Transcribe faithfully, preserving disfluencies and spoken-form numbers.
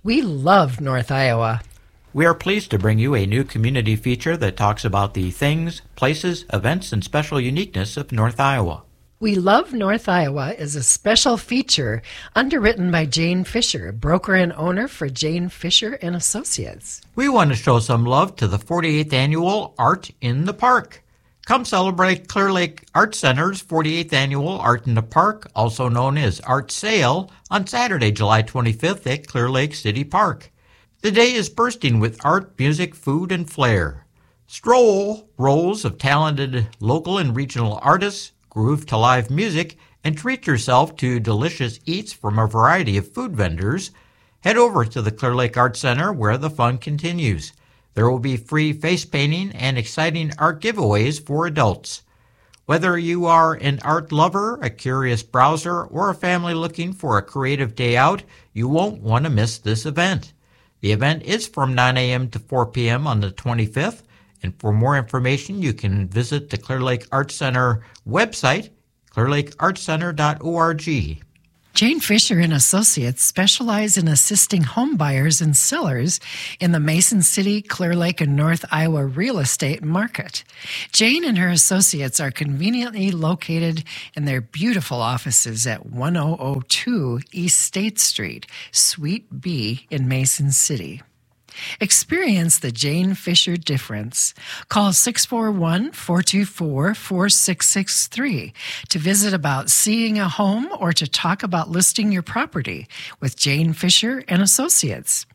We love North Iowa. We are pleased to bring you a new community feature that talks about the things, places, events, and special uniqueness of North Iowa. We Love North Iowa is a special feature underwritten by Jane Fisher, broker and owner for Jane Fisher and Associates. We want to show some love to the forty-eighth Annual Art in the Park. Come celebrate Clear Lake Art Center's forty-eighth Annual Art in the Park, also known as Art Sale, on Saturday, July twenty-fifth at Clear Lake City Park. The day is bursting with art, music, food, and flair. Stroll rows of talented local and regional artists, groove to live music, and treat yourself to delicious eats from a variety of food vendors. Head over to the Clear Lake Art Center where the fun continues. There will be free face painting and exciting art giveaways for adults. Whether you are an art lover, a curious browser, or a family looking for a creative day out, you won't want to miss this event. The event is from nine a.m. to four p.m. on the twenty-fifth, and for more information, you can visit the Clear Lake Art Center website, clear lake art center dot org. Jane Fisher and Associates specialize in assisting home buyers and sellers in the Mason City, Clear Lake, and North Iowa real estate market. Jane and her associates are conveniently located in their beautiful offices at ten oh two East State Street, Suite B in Mason City. Experience the Jane Fisher difference. Call six four one, four two four, four six six three to visit about seeing a home or to talk about listing your property with Jane Fisher and Associates.